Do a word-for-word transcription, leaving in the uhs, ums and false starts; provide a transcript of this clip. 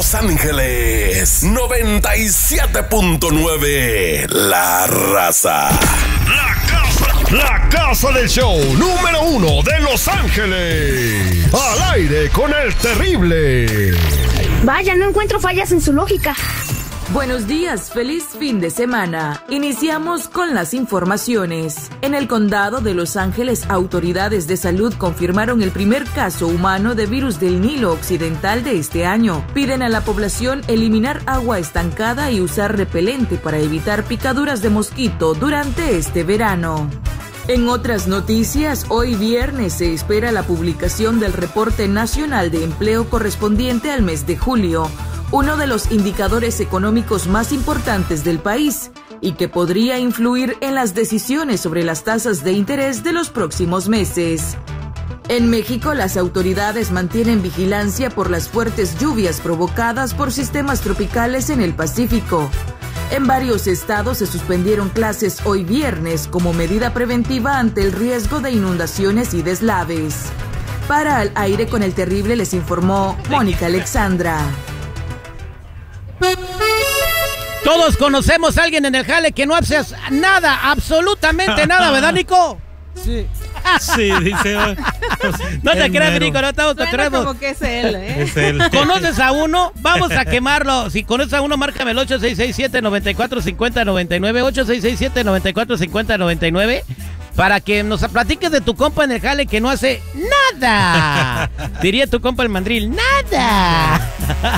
Los Ángeles noventa y siete punto nueve. La Raza. La casa, la casa del show número uno de Los Ángeles. Al aire con el terrible. Vaya, no encuentro fallas en su lógica. Buenos días, feliz fin de semana. Iniciamos con las informaciones. En el condado de Los Ángeles, autoridades de salud confirmaron el primer caso humano de virus del Nilo Occidental de este año. Piden a la población eliminar agua estancada y usar repelente para evitar picaduras de mosquito durante este verano. En otras noticias, hoy viernes se espera la publicación del Reporte Nacional de Empleo correspondiente al mes de julio, uno de los indicadores económicos más importantes del país y que podría influir en las decisiones sobre las tasas de interés de los próximos meses. En México, las autoridades mantienen vigilancia por las fuertes lluvias provocadas por sistemas tropicales en el Pacífico. En varios estados se suspendieron clases hoy viernes como medida preventiva ante el riesgo de inundaciones y deslaves. Para Al Aire con el Terrible les informó Mónica Alexandra. Todos conocemos a alguien en el jale que no hace nada, absolutamente nada, ¿verdad, Nico? Sí. Sí, dice. No te creas, Nico, no estamos cotorreando. Como que es él, ¿eh? Es él. ¿Conoces a uno? Vamos a quemarlo. Si conoces a uno, márcame el ocho seis seis siete, nueve cuatro cinco cero, nueve nueve, ocho seis seis siete, nueve cuatro cinco cero, nueve nueve, para que nos platiques de tu compa en el jale que no hace nada. Diría tu compa el mandril, nada.